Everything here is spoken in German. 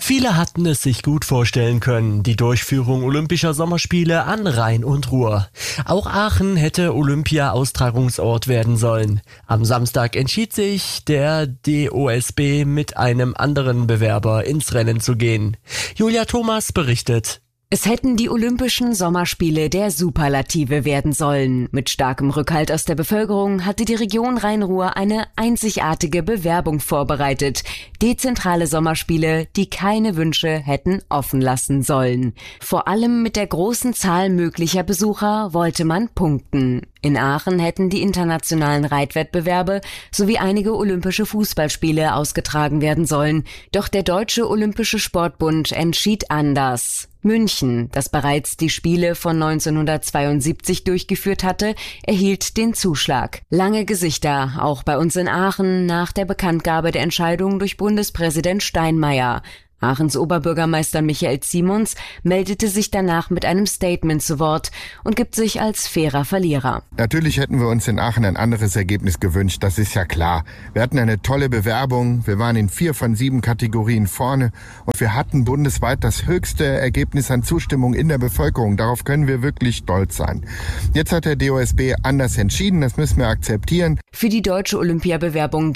Viele hatten es sich gut vorstellen können, die Durchführung Olympischer Sommerspiele an Rhein und Ruhr. Auch Aachen hätte Olympia-Austragungsort werden sollen. Am Samstag entschied sich der DOSB mit einem anderen Bewerber ins Rennen zu gehen. Julia Thomas berichtet. Es hätten die Olympischen Sommerspiele der Superlative werden sollen. Mit starkem Rückhalt aus der Bevölkerung hatte die Region Rhein-Ruhr eine einzigartige Bewerbung vorbereitet. Dezentrale Sommerspiele, die keine Wünsche hätten offen lassen sollen. Vor allem mit der großen Zahl möglicher Besucher wollte man punkten. In Aachen hätten die internationalen Reitwettbewerbe sowie einige olympische Fußballspiele ausgetragen werden sollen. Doch der Deutsche Olympische Sportbund entschied anders. München, das bereits die Spiele von 1972 durchgeführt hatte, erhielt den Zuschlag. Lange Gesichter, auch bei uns in Aachen, nach der Bekanntgabe der Entscheidung durch Bundespräsident Steinmeier. Aachens Oberbürgermeister Michael Simons meldete sich danach mit einem Statement zu Wort und gibt sich als fairer Verlierer. Natürlich hätten wir uns in Aachen ein anderes Ergebnis gewünscht, das ist ja klar. Wir hatten eine tolle Bewerbung, wir waren in 4 von 7 Kategorien vorne und wir hatten bundesweit das höchste Ergebnis an Zustimmung in der Bevölkerung. Darauf können wir wirklich stolz sein. Jetzt hat der DOSB anders entschieden, das müssen wir akzeptieren. Für die deutsche Olympiabewerbung